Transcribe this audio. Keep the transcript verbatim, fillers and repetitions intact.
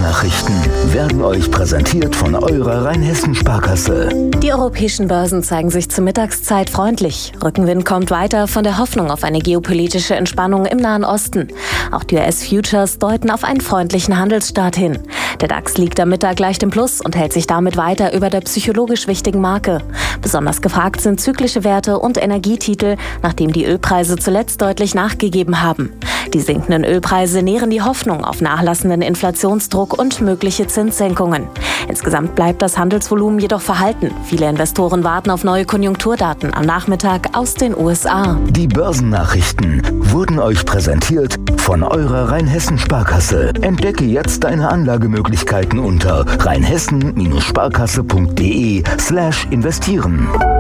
Börsennachrichten werden euch präsentiert von eurer Rheinhessen-Sparkasse. Die europäischen Börsen zeigen sich zur Mittagszeit freundlich. Rückenwind kommt weiter von der Hoffnung auf eine geopolitische Entspannung im Nahen Osten. Auch die U S-Futures deuten auf einen freundlichen Handelsstart hin. Der DAX liegt am Mittag leicht im Plus und hält sich damit weiter über der psychologisch wichtigen Marke. Besonders gefragt sind zyklische Werte und Energietitel, nachdem die Ölpreise zuletzt deutlich nachgegeben haben. Die sinkenden Ölpreise nähren die Hoffnung auf nachlassenden Inflationsdruck und mögliche Zinssenkungen. Insgesamt bleibt das Handelsvolumen jedoch verhalten. Viele Investoren warten auf neue Konjunkturdaten am Nachmittag aus den U S A. Die Börsennachrichten wurden euch präsentiert von eurer Rheinhessen-Sparkasse. Entdecke jetzt deine Anlagemöglichkeiten unter rheinhessen Sparkasse punkt de slash investieren.